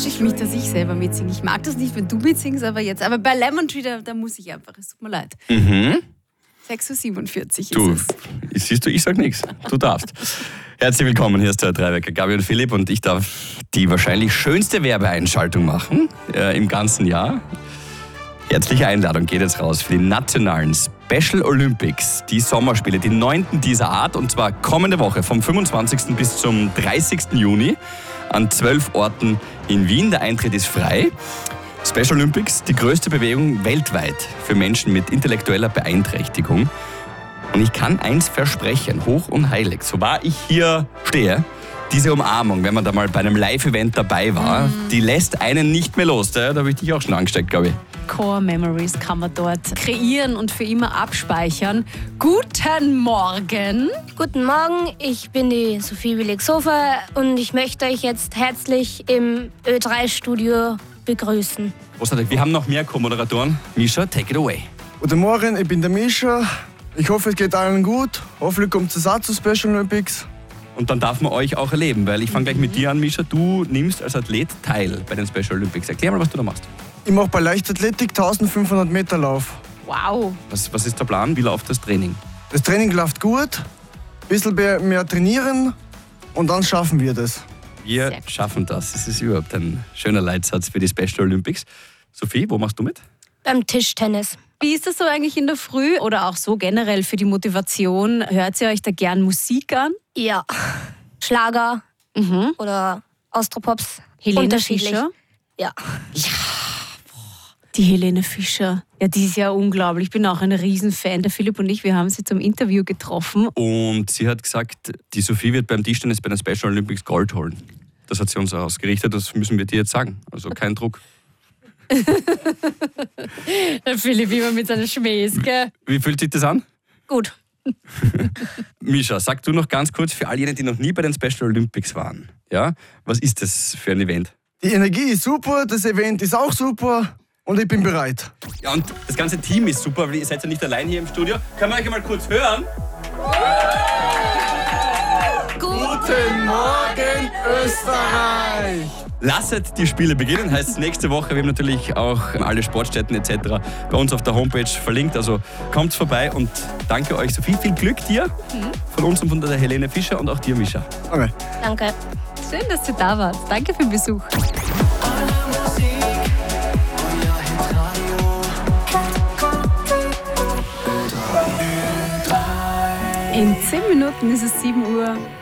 Ich mich, dass ich selber mitsinge. Ich mag das nicht, wenn du mitsingst, aber jetzt. Aber bei Lemon Tree, da muss ich einfach. Es tut mir leid. 6.47 Uhr ist es. Siehst du, ich sag nichts. Du darfst. Herzlich willkommen, hier ist der Dreiwecker, Gabi und Philipp, und ich darf die wahrscheinlich schönste Werbeeinschaltung machen im ganzen Jahr. Herzliche Einladung geht jetzt raus für die nationalen Special Olympics, die Sommerspiele, die 9. dieser Art, und zwar kommende Woche vom 25. bis zum 30. Juni an 12 Orten in Wien. Der Eintritt ist frei. Special Olympics, die größte Bewegung weltweit für Menschen mit intellektueller Beeinträchtigung. Und ich kann eins versprechen, hoch und heilig, so wahr ich hier stehe, diese Umarmung, wenn man da mal bei einem Live-Event dabei war, die lässt einen nicht mehr los. Da habe ich dich auch schon angesteckt, glaube ich. Core Memories kann man dort kreieren und für immer abspeichern. Guten Morgen. Guten Morgen, ich bin die Sophie Willig-Sofer und ich möchte euch jetzt herzlich im Ö3-Studio begrüßen. Großartig, wir haben noch mehr Co-Moderatoren. Mischa, take it away. Guten Morgen, ich bin der Mischa. Ich hoffe, es geht allen gut. Hoffentlich kommt es auch zu Special Olympics. Und dann darf man euch auch erleben, weil ich fange gleich mit dir an, Mischa. Du nimmst als Athlet teil bei den Special Olympics. Erklär mal, was du da machst. Ich mache bei Leichtathletik 1500 Meter Lauf. Wow. Was ist der Plan? Wie läuft das Training? Das Training läuft gut, ein bisschen mehr trainieren und dann schaffen wir das. Wir schaffen das. Das ist überhaupt ein schöner Leitsatz für die Special Olympics. Sophie, wo machst du mit? Beim Tischtennis. Wie ist das so eigentlich in der Früh oder auch so generell für die Motivation? Hört ihr euch da gern Musik an? Ja, Schlager oder Austropops. Helene Unterschiedlich. Fischer? Ja. Die Helene Fischer. Ja, die ist ja unglaublich. Ich bin auch ein Riesenfan. Der Philipp und ich, wir haben sie zum Interview getroffen. Und sie hat gesagt, die Sophie wird beim Tischtennis bei den Special Olympics Gold holen. Das hat sie uns ausgerichtet, das müssen wir dir jetzt sagen. Also kein Druck. Der Philipp immer mit seinen Schmähs, gell? Wie fühlt sich das an? Gut. Mischa, sag du noch ganz kurz für all jene, die noch nie bei den Special Olympics waren. Ja? Was ist das für ein Event? Die Energie ist super, das Event ist auch super und ich bin bereit. Ja, und das ganze Team ist super, weil ihr seid ja nicht allein hier im Studio. Können wir euch mal kurz hören? Guten Morgen, Österreich! Lasset die Spiele beginnen, heißt es nächste Woche. Wir haben natürlich auch alle Sportstätten etc. bei uns auf der Homepage verlinkt. Also kommt vorbei und danke euch, Sophie. Viel Glück dir von uns und von der Helene Fischer und auch dir, Mischa. Okay. Danke. Schön, dass du da warst. Danke für den Besuch. In 10 Minuten ist es 7 Uhr.